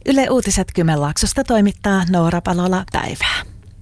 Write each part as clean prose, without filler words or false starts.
Yle Uutiset Kymenlaaksosta toimittaa Noora Palola. Päivää.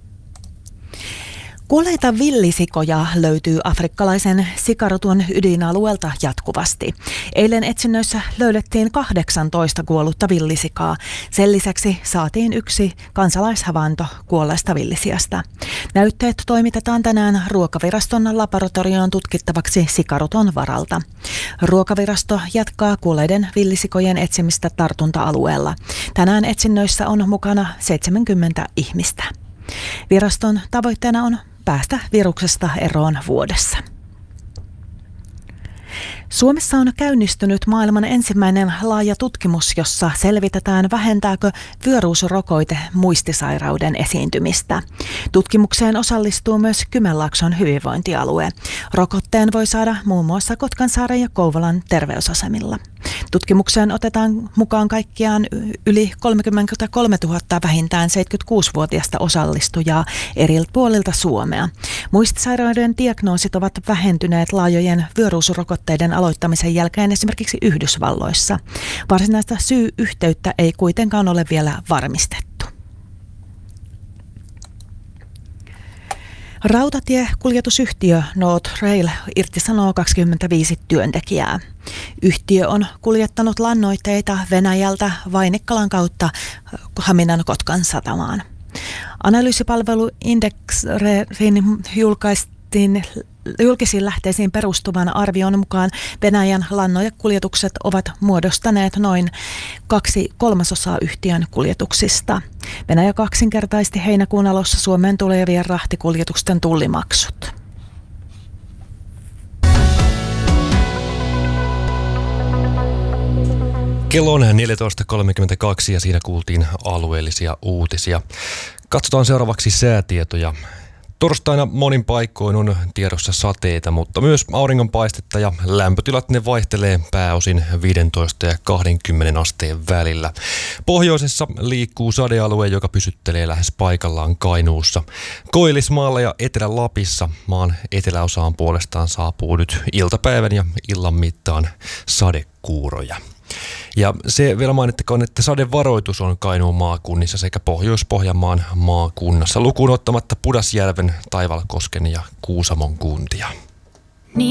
Kuolleita villisikoja löytyy afrikkalaisen sikaruton ydinalueelta jatkuvasti. Eilen etsinnöissä löydettiin 18 kuollutta villisikaa. Sen lisäksi saatiin yksi kansalaishavainto kuolleesta villisiasta. Näytteet toimitetaan tänään Ruokaviraston laboratorioon tutkittavaksi sikaruton varalta. Ruokavirasto jatkaa kuolleiden villisikojen etsimistä tartunta-alueella. Tänään etsinnöissä on mukana 70 ihmistä. Viraston tavoitteena on päästä viruksesta eroon vuodessa. Suomessa on käynnistynyt maailman ensimmäinen laaja tutkimus, jossa selvitetään, vähentääkö vyöruusurokote muistisairauden esiintymistä. Tutkimukseen osallistuu myös Kymenlaakson hyvinvointialue. Rokotteen voi saada muun muassa Kotkansaaren ja Kouvolan terveysasemilla. Tutkimukseen otetaan mukaan kaikkiaan yli 33 000 vähintään 76-vuotiaista osallistujaa eri puolilta Suomea. Muistisairauden diagnoosit ovat vähentyneet laajojen vyöruusurokotteiden aloittamisen jälkeen esimerkiksi Yhdysvalloissa. Varsinaista syy-yhteyttä ei kuitenkaan ole vielä varmistettu. Rautatiekuljetusyhtiö North Rail irtisanoo 25 työntekijää. Yhtiö on kuljettanut lannoitteita Venäjältä Vainikkalan kautta Haminan Kotkan satamaan. Analyysipalvelu Indexerin julkisiin lähteisiin perustuvan arvion mukaan Venäjän lannoitekuljetukset ovat muodostaneet noin 2/3 yhtiön kuljetuksista. Venäjä kaksinkertaisti heinäkuun alussa Suomeen tulevien rahtikuljetusten tullimaksut. Kello on 14.32 ja siinä kuultiin alueellisia uutisia. Katsotaan seuraavaksi säätietoja. Torstaina monin paikoin on tiedossa sateita, mutta myös auringonpaistetta ja lämpötilat ne vaihtelee pääosin 15 ja 20 asteen välillä. Pohjoisessa liikkuu sadealue, joka pysyttelee lähes paikallaan Kainuussa. Koillismaalla ja Etelä-Lapissa maan eteläosaan puolestaan saapuu nyt iltapäivän ja illan mittaan sadekuuroja. Ja se vielä mainittakoon, että sadevaroitus on Kainuun maakunnissa sekä Pohjois-Pohjanmaan maakunnassa lukuun ottamatta Pudasjärven, Taivalkosken ja Kuusamon kuntia.